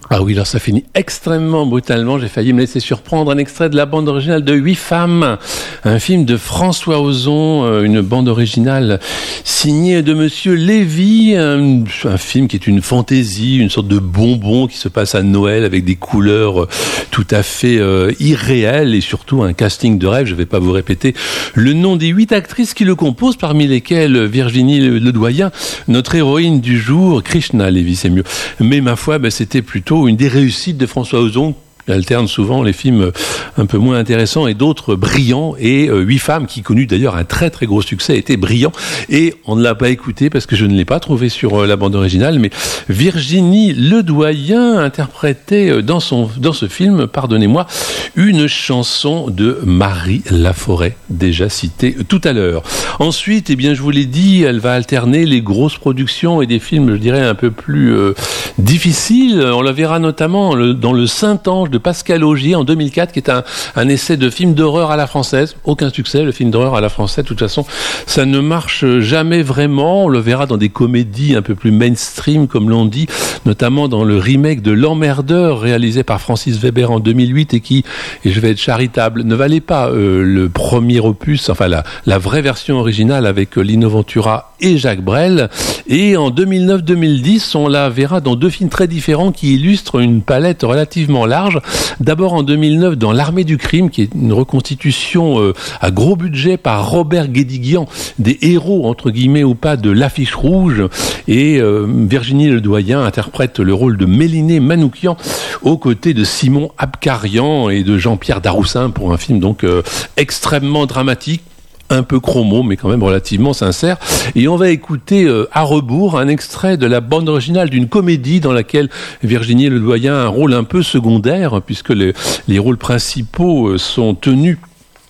Ah oui, alors ça finit extrêmement brutalement. J'ai failli me laisser surprendre. Un extrait de la bande originale de 8 femmes, un film de François Ozon, une bande originale signée de Monsieur Lévy, un film qui est une fantaisie, une sorte de bonbon qui se passe à Noël avec des couleurs tout à fait irréelles et surtout un casting de rêve. Je ne vais pas vous répéter le nom des 8 actrices qui le composent, parmi lesquelles Virginie Ledoyen, notre héroïne du jour, Krishna Lévy, c'est mieux. Mais ma foi, c'était plutôt une des réussites de François Ozon. Il alterne souvent les films un peu moins intéressants et d'autres brillants, et 8 femmes qui connut d'ailleurs un très très gros succès, étaient brillants, et on ne l'a pas écouté parce que je ne l'ai pas trouvé sur la bande originale, mais Virginie Ledoyen interprétait dans ce film, pardonnez-moi, une chanson de Marie Laforêt, déjà citée tout à l'heure. Ensuite, je vous l'ai dit, elle va alterner les grosses productions et des films, je dirais, un peu plus difficiles. On la verra notamment dans Le Saint-Ange de Pascal Augier en 2004, qui est un essai de film d'horreur à la française. Aucun succès, le film d'horreur à la française. De toute façon, ça ne marche jamais vraiment. On le verra dans des comédies un peu plus mainstream, comme l'on dit, notamment dans le remake de L'Emmerdeur, réalisé par Francis Weber en 2008 et qui, et je vais être charitable, ne valait pas le premier opus, enfin la vraie version originale avec Lino Ventura et Jacques Brel. Et en 2009-2010, on la verra dans 2 films très différents qui illustrent une palette relativement large. D'abord en 2009 dans L'Armée du crime, qui est une reconstitution à gros budget par Robert Guédiguian des héros, entre guillemets ou pas, de L'Affiche rouge, et Virginie Ledoyen interprète le rôle de Mélinée Manoukian aux côtés de Simon Abkarian et de Jean-Pierre Daroussin pour un film donc extrêmement dramatique, un peu chromo, mais quand même relativement sincère. Et on va écouter à rebours un extrait de la bande originale d'une comédie dans laquelle Virginie Ledoyen a un rôle un peu secondaire, puisque les rôles principaux sont tenus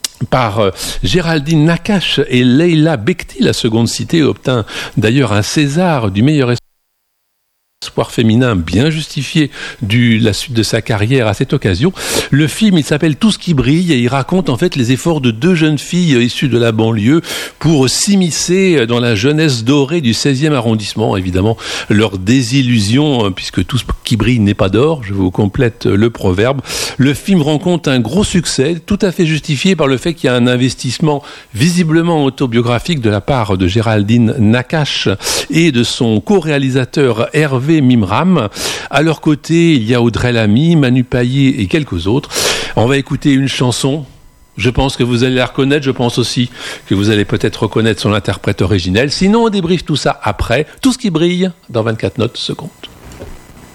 par Géraldine Nakache et Leila Bekti. La seconde citée obtint d'ailleurs un César du meilleur espoir féminin bien justifié la suite de sa carrière à cette occasion. Le film, il s'appelle Tout ce qui brille et il raconte en fait les efforts de 2 jeunes filles issues de la banlieue pour s'immiscer dans la jeunesse dorée du 16e arrondissement. Évidemment, leur désillusion, puisque tout ce qui brille n'est pas d'or, je vous complète le proverbe. Le film rencontre un gros succès, tout à fait justifié par le fait qu'il y a un investissement visiblement autobiographique de la part de Géraldine Nakache et de son co-réalisateur Hervé Mimram. À leur côté, il y a Audrey Lamy, Manu Payet et quelques autres. On va écouter une chanson. Je pense que vous allez la reconnaître. Je pense aussi que vous allez peut-être reconnaître son interprète originel. Sinon, on débriefe tout ça après. Tout ce qui brille dans 24 notes secondes.